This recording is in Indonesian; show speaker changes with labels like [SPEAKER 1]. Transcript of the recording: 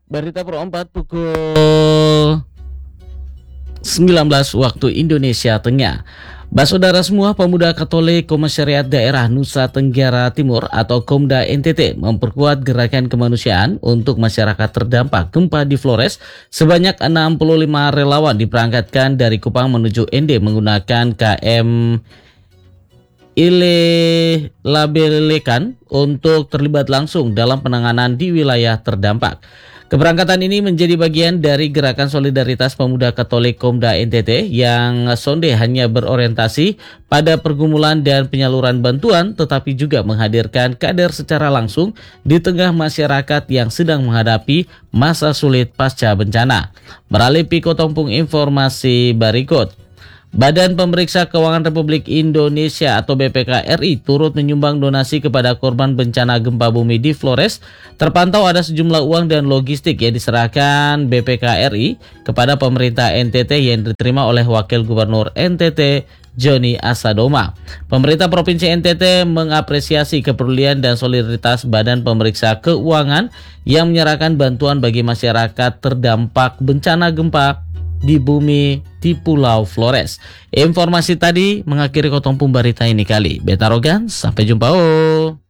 [SPEAKER 1] Berita perempat pukul 19 waktu Indonesia Tengah. Saudara semua, Pemuda Katolik Komisariat Daerah Nusa Tenggara Timur atau Komda NTT memperkuat gerakan kemanusiaan untuk masyarakat terdampak gempa di Flores. Sebanyak 65 relawan diberangkatkan dari Kupang menuju ND menggunakan KM Ile Labelekan untuk terlibat langsung dalam penanganan di wilayah terdampak. Keberangkatan ini menjadi bagian dari gerakan solidaritas Pemuda Katolik Komda NTT yang sonde hanya berorientasi pada pergumulan dan penyaluran bantuan, tetapi juga menghadirkan kader secara langsung di tengah masyarakat yang sedang menghadapi masa sulit pasca bencana. Beralih Piko Tompung informasi berikut. Badan Pemeriksa Keuangan Republik Indonesia atau BPK RI turut menyumbang donasi kepada korban bencana gempa bumi di Flores. Terpantau ada sejumlah uang dan logistik yang diserahkan BPK RI kepada pemerintah NTT yang diterima oleh Wakil Gubernur NTT Joni Asadoma. Pemerintah Provinsi NTT mengapresiasi kepedulian dan solidaritas Badan Pemeriksa Keuangan yang menyerahkan bantuan bagi masyarakat terdampak bencana gempa di bumi di Pulau Flores. Informasi tadi mengakhiri Kotompung berita ini kali. Beta Rogan, sampai jumpa.